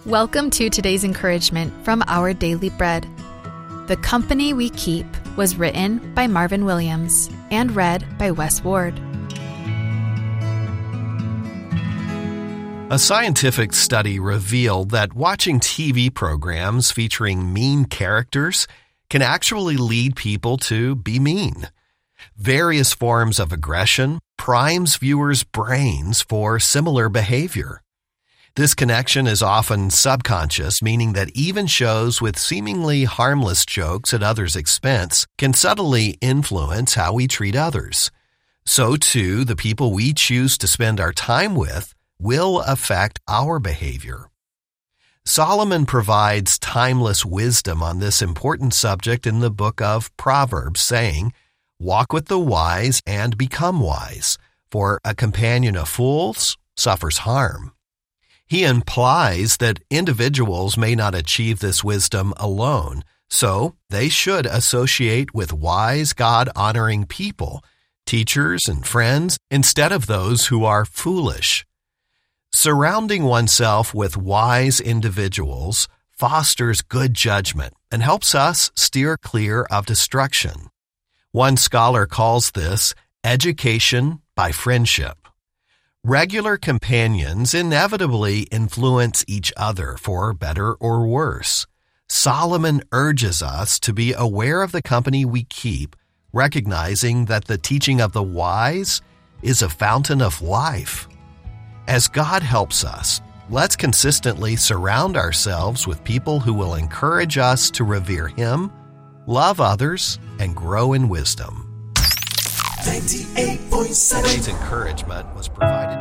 Welcome to today's encouragement from Our Daily Bread. The Company We Keep was written by Marvin Williams and read by Wes Ward. A scientific study revealed that watching TV programs featuring mean characters can actually lead people to be mean. Various forms of aggression primes viewers' brains for similar behavior. This connection is often subconscious, meaning that even shows with seemingly harmless jokes at others' expense can subtly influence how we treat others. So too, the people we choose to spend our time with will affect our behavior. Solomon provides timeless wisdom on this important subject in the book of Proverbs, saying, "Walk with the wise and become wise, for a companion of fools suffers harm." He implies that individuals may not achieve this wisdom alone, so they should associate with wise, God-honoring people, teachers and friends, instead of those who are foolish. Surrounding oneself with wise individuals fosters good judgment and helps us steer clear of destruction. One scholar calls this education by friendship. Regular companions inevitably influence each other for better or worse. Solomon urges us to be aware of the company we keep, recognizing that the teaching of the wise is a fountain of life. As God helps us, let's consistently surround ourselves with people who will encourage us to revere Him, love others, and grow in wisdom. 98.7 Today's encouragement was provided